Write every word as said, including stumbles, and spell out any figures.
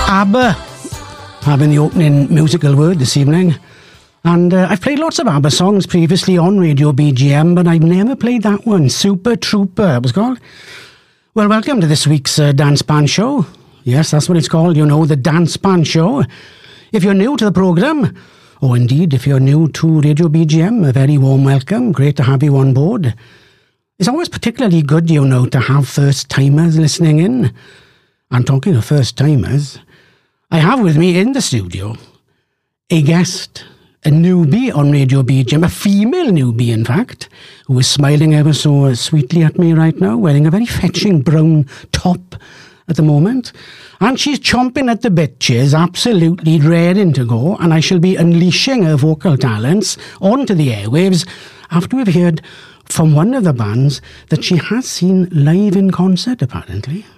ABBA having the opening musical word this evening. And uh, I've played lots of ABBA songs previously on Radio B G M, but I've never played that one. Super Trooper, it was called. Well, welcome to this week's uh, Dance Band Show. Yes, that's what it's called, you know, the Dance Band Show. If you're new to the programme, or indeed if you're new to Radio B G M, a very warm welcome. Great to have you on board. It's always particularly good, you know, to have first-timers listening in. And talking of first-timers, I have with me in the studio a guest, a newbie on Radio B G M, a female newbie, in fact, who is smiling ever so sweetly at me right now, wearing a very fetching brown top at the moment. And she's chomping at the bit. She is absolutely raring to go, and I shall be unleashing her vocal talents onto the airwaves after we've heard from one of the bands that she has seen live in concert, apparently.